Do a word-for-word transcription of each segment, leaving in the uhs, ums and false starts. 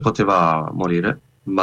poteva morire,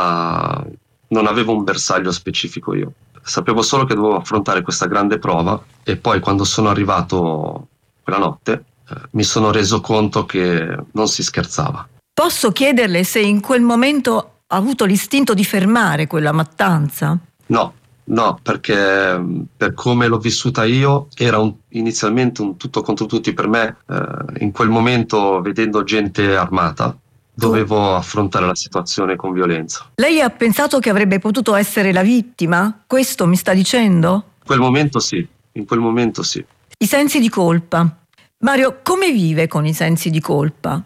ma non avevo un bersaglio specifico io. Sapevo solo che dovevo affrontare questa grande prova e poi quando sono arrivato quella notte eh, mi sono reso conto che non si scherzava. Posso chiederle se in quel momento ha avuto l'istinto di fermare quella mattanza? No, no, perché per come l'ho vissuta io era un, inizialmente un tutto contro tutti per me. Eh, in quel momento, vedendo gente armata, dovevo affrontare la situazione con violenza. Lei ha pensato che avrebbe potuto essere la vittima? Questo mi sta dicendo? In quel momento sì, in quel momento sì. I sensi di colpa. Mario, come vive con i sensi di colpa?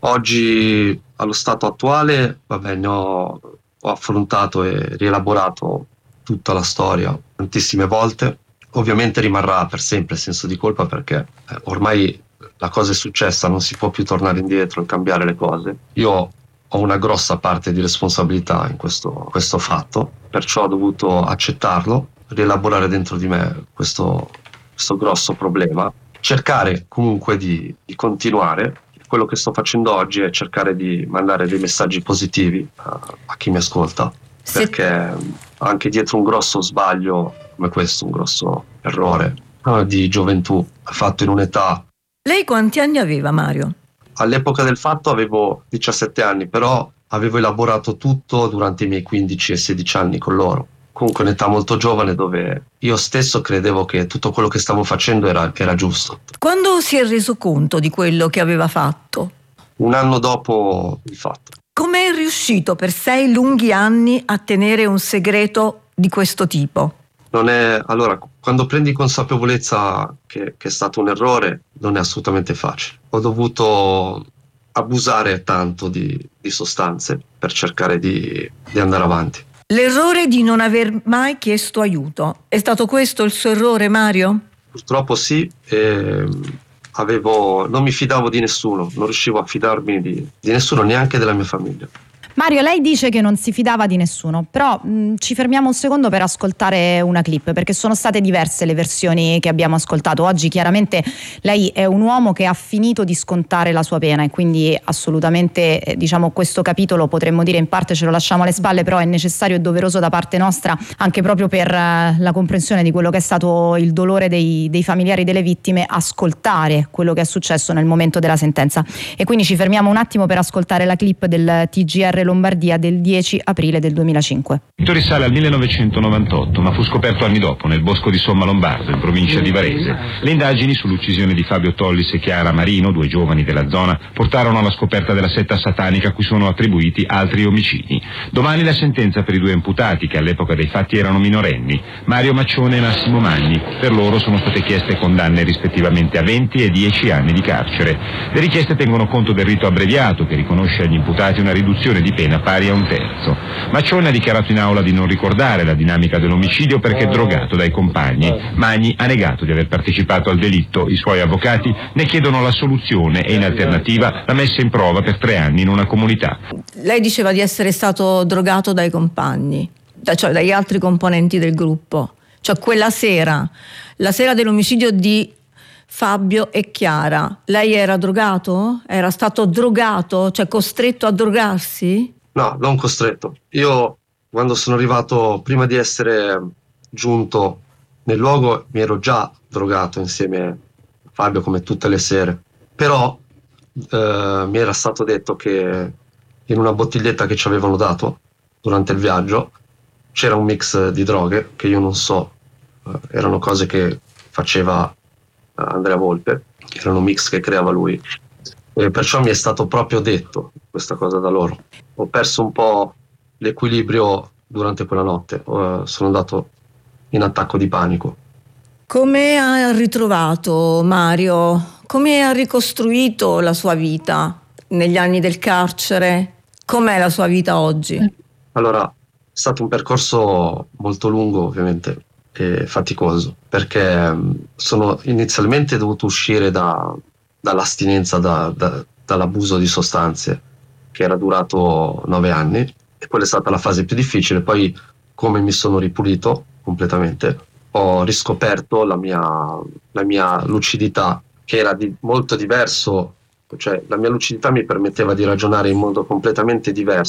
Oggi, allo stato attuale, vabbè, ne ho, ho affrontato e rielaborato tutta la storia tantissime volte. Ovviamente rimarrà per sempre il senso di colpa perché eh, ormai la cosa è successa, non si può più tornare indietro e cambiare le cose. Io ho una grossa parte di responsabilità in questo, questo fatto, perciò ho dovuto accettarlo, rielaborare dentro di me questo, questo grosso problema, cercare comunque di, di continuare. Quello che sto facendo oggi è cercare di mandare dei messaggi positivi a, a chi mi ascolta, Se... perché anche dietro un grosso sbaglio come questo, un grosso errore uh, di gioventù fatto in un'età. Lei quanti anni aveva, Mario? All'epoca del fatto avevo diciassette anni, però avevo elaborato tutto durante i miei quindici e sedici anni con loro. Comunque un'età molto giovane dove io stesso credevo che tutto quello che stavo facendo era, era giusto. Quando si è reso conto di quello che aveva fatto? Un anno dopo il fatto. Come è riuscito per sei lunghi anni a tenere un segreto di questo tipo? Non è, allora, quando prendi consapevolezza che, che è stato un errore, non è assolutamente facile. Ho dovuto abusare tanto di, di sostanze per cercare di, di andare avanti. L'errore di non aver mai chiesto aiuto. È stato questo il suo errore, Mario? Purtroppo sì, e avevo, non mi fidavo di nessuno, non riuscivo a fidarmi di, di nessuno, neanche della mia famiglia. Mario, lei dice che non si fidava di nessuno, però mh, ci fermiamo un secondo per ascoltare una clip, perché sono state diverse le versioni che abbiamo ascoltato. Oggi chiaramente lei è un uomo che ha finito di scontare la sua pena e quindi assolutamente eh, diciamo questo capitolo potremmo dire in parte ce lo lasciamo alle spalle, però è necessario e doveroso da parte nostra anche proprio per eh, la comprensione di quello che è stato il dolore dei, dei familiari delle vittime, ascoltare quello che è successo nel momento della sentenza. E quindi ci fermiamo un attimo per ascoltare la clip del T G R Lombardia del dieci aprile del duemilacinque. Tutto risale al millenovecentonovantotto, ma fu scoperto anni dopo nel bosco di Sommalombardo, in provincia di Varese. Le indagini sull'uccisione di Fabio Tollis e Chiara Marino, due giovani della zona, portarono alla scoperta della setta satanica a cui sono attribuiti altri omicidi. Domani la sentenza per i due imputati, che all'epoca dei fatti erano minorenni, Mario Maccione e Massimo Magni. Per loro sono state chieste condanne rispettivamente a venti e dieci anni di carcere. Le richieste tengono conto del rito abbreviato, che riconosce agli imputati una riduzione di pena pari a un terzo. Maccione ha dichiarato in aula di non ricordare la dinamica dell'omicidio perché drogato dai compagni. Magni ha negato di aver partecipato al delitto. I suoi avvocati ne chiedono l'assoluzione e in alternativa la messa in prova per tre anni in una comunità. Lei diceva di essere stato drogato dai compagni, cioè dagli altri componenti del gruppo. Cioè quella sera, la sera dell'omicidio di Fabio e Chiara, lei era drogato? Era stato drogato? Cioè costretto a drogarsi? No, non costretto. Io quando sono arrivato, prima di essere giunto nel luogo, mi ero già drogato insieme a Fabio come tutte le sere. Però eh, mi era stato detto che in una bottiglietta che ci avevano dato durante il viaggio c'era un mix di droghe che io non so, eh, erano cose che faceva Andrea Volpe, erano mix che creava lui, e perciò mi è stato proprio detto questa cosa da loro. Ho perso un po' l'equilibrio durante quella notte, uh, sono andato in attacco di panico. Come ha ritrovato Mario? Come ha ricostruito la sua vita negli anni del carcere? Com'è la sua vita oggi? Allora, è stato un percorso molto lungo, ovviamente, e faticoso, perché sono inizialmente dovuto uscire da, dall'astinenza, da, da, dall'abuso di sostanze, che era durato nove anni, e quella è stata la fase più difficile. Poi, come mi sono ripulito completamente, ho riscoperto la mia, la mia lucidità, che era di, molto diverso, cioè la mia lucidità mi permetteva di ragionare in modo completamente diverso